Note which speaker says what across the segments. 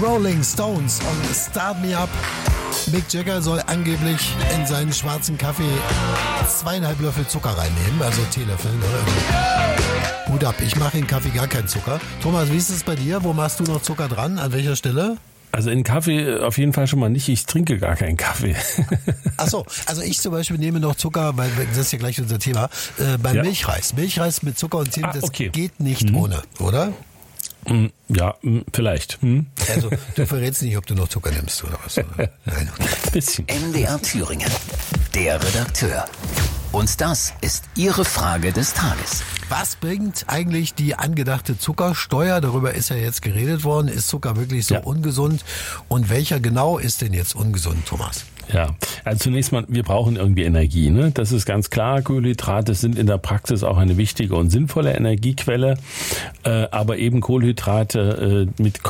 Speaker 1: Rolling Stones und Start Me Up. Mick Jagger soll angeblich in seinen schwarzen Kaffee 2,5 Löffel Zucker reinnehmen, also Teelöffel. Ne? Hut ab, ich mache in Kaffee gar keinen Zucker. Thomas, wie ist es bei dir? Wo machst du noch Zucker dran? An welcher Stelle?
Speaker 2: Also in Kaffee auf jeden Fall schon mal nicht. Ich trinke gar keinen Kaffee.
Speaker 1: Ach so, also ich zum Beispiel nehme noch Zucker, weil das ist ja gleich unser Thema, beim Milchreis. Milchreis mit Zucker und Zimt, das geht nicht ohne, oder?
Speaker 2: Ja, vielleicht.
Speaker 1: Also du verrätst nicht, ob du noch Zucker nimmst oder was? Oder? Nein.
Speaker 2: Bisschen.
Speaker 3: MDR Thüringen, der Redakteur. Und das ist Ihre Frage des Tages.
Speaker 1: Was bringt eigentlich die angedachte Zuckersteuer? Darüber ist ja jetzt geredet worden. Ist Zucker wirklich so ungesund? Und welcher genau ist denn jetzt ungesund, Thomas?
Speaker 2: Ja, also zunächst mal, wir brauchen irgendwie Energie, ne? Das ist ganz klar. Kohlenhydrate sind in der Praxis auch eine wichtige und sinnvolle Energiequelle, aber eben Kohlenhydrate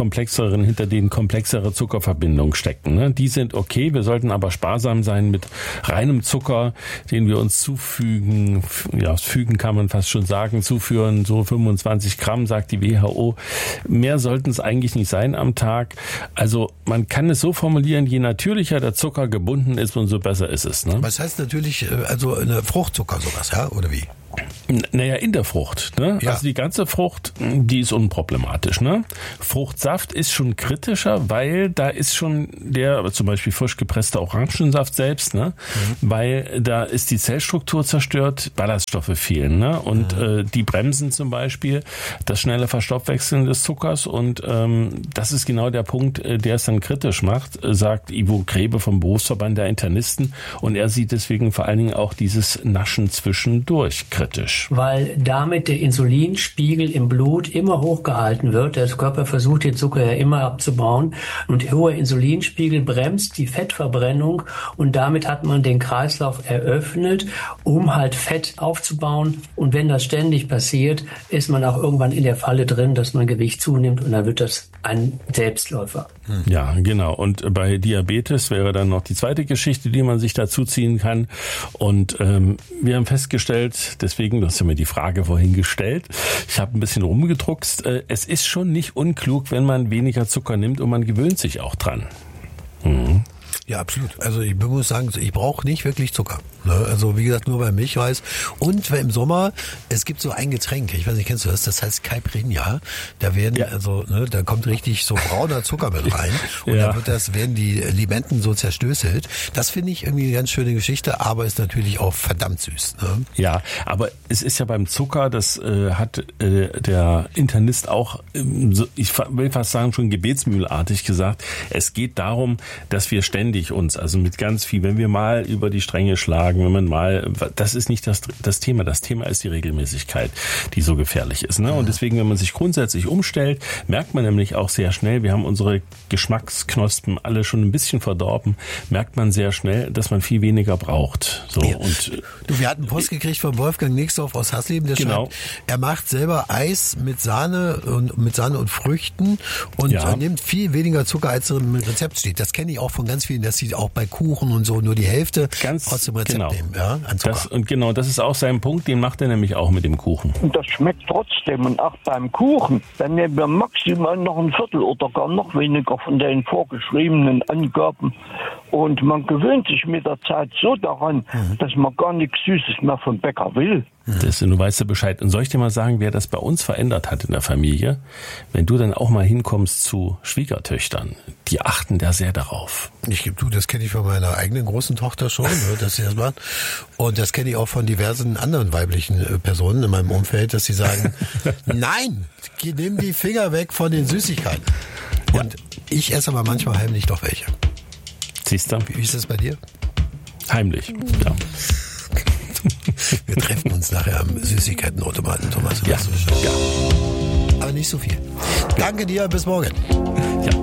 Speaker 2: hinter denen komplexere Zuckerverbindungen stecken, ne? Die sind okay, wir sollten aber sparsam sein mit reinem Zucker, den wir uns zufügen, fügen kann man fast schon sagen, zuführen, so 25 Gramm, sagt die WHO. Mehr sollten es eigentlich nicht sein am Tag. Also man kann es so formulieren, je natürlicher der Zucker gebunden ist, umso besser ist es. Ne?
Speaker 1: Was heißt natürlich, also eine Fruchtzucker sowas, ja, oder wie?
Speaker 2: Naja, in der Frucht. Ne? Ja. Also die ganze Frucht, die ist unproblematisch. Ne? Fruchtsaft ist schon kritischer, weil da ist schon zum Beispiel frisch gepresster Orangensaft selbst, ne? Weil da ist die Zellstruktur zerstört, Ballaststoffe fehlen. Ne? Und die bremsen zum Beispiel das schnelle Verstoffwechseln des Zuckers. Und das ist genau der Punkt, der es dann kritisch macht, sagt Ivo Grebe vom Berufsverband der Internisten. Und er sieht deswegen vor allen Dingen auch dieses Naschen zwischendurch kritisch.
Speaker 4: Weil damit der Insulinspiegel im Blut immer hochgehalten wird. Der Körper versucht, den Zucker ja immer abzubauen. Und hoher Insulinspiegel bremst die Fettverbrennung. Und damit hat man den Kreislauf eröffnet, um halt Fett aufzubauen. Und wenn das ständig passiert, ist man auch irgendwann in der Falle drin, dass man Gewicht zunimmt. Und dann wird das ein Selbstläufer.
Speaker 2: Ja, genau. Und bei Diabetes wäre dann noch die zweite Geschichte, die man sich dazu ziehen kann. Und wir haben festgestellt, deswegen, du hast ja mir die Frage vorhin gestellt, ich habe ein bisschen rumgedruckst, es ist schon nicht unklug, wenn man weniger Zucker nimmt und man gewöhnt sich auch dran.
Speaker 1: Ja, absolut. Also ich muss sagen, ich brauche nicht wirklich Zucker. Ne? Also wie gesagt, nur beim Milchreis. Und im Sommer, es gibt so ein Getränk, ich weiß nicht, kennst du das? Das heißt Caipirinha. Da werden da kommt richtig so brauner Zucker mit rein. Und da werden die Limetten so zerstößelt. Das finde ich irgendwie eine ganz schöne Geschichte, aber ist natürlich auch verdammt süß. Ne?
Speaker 2: Ja, aber es ist ja beim Zucker, das hat der Internist auch, ich will fast sagen, schon gebetsmühlenartig gesagt, es geht darum, dass wir ständig uns, also mit ganz viel, wenn wir mal über die Stränge schlagen, wenn man mal, das ist nicht das Thema. Das Thema ist die Regelmäßigkeit, die so gefährlich ist. Ne? Und deswegen, wenn man sich grundsätzlich umstellt, merkt man nämlich auch sehr schnell, wir haben unsere Geschmacksknospen alle schon ein bisschen verdorben, merkt man sehr schnell, dass man viel weniger braucht. So,
Speaker 1: ja. Wir hatten Post gekriegt von Wolfgang Nixdorf aus Hasleben, der schreibt, er macht selber Eis mit Sahne und Früchten und nimmt viel weniger Zucker, als im Rezept steht. Das kenne ich auch von ganz vielen, dass sie auch bei Kuchen und so nur die Hälfte aus dem Rezept nehmen, an Zucker.
Speaker 2: Das ist auch sein Punkt, den macht er nämlich auch mit dem Kuchen.
Speaker 5: Und das schmeckt trotzdem. Und auch beim Kuchen, dann nehmen wir maximal noch ein Viertel oder gar noch weniger von den vorgeschriebenen Angaben. Und man gewöhnt sich mit der Zeit so daran, dass man gar nichts Süßes mehr vom Bäcker will.
Speaker 2: Du weißt ja Bescheid. Und soll ich dir mal sagen, wer das bei uns verändert hat in der Familie? Wenn du dann auch mal hinkommst zu Schwiegertöchtern, die achten da sehr darauf.
Speaker 1: Das kenne ich von meiner eigenen großen Tochter schon, dass sie das macht. Und das kenne ich auch von diversen anderen weiblichen Personen in meinem Umfeld, dass sie sagen, nein, nimm die Finger weg von den Süßigkeiten. Und ich esse aber manchmal heimlich doch welche.
Speaker 2: Siehst du?
Speaker 1: Wie ist das bei dir?
Speaker 2: Heimlich, ja.
Speaker 1: Wir treffen uns nachher am Süßigkeitenautomaten, Thomas.
Speaker 2: Ja.
Speaker 1: Aber nicht so viel. Danke dir, bis morgen.
Speaker 2: Ja.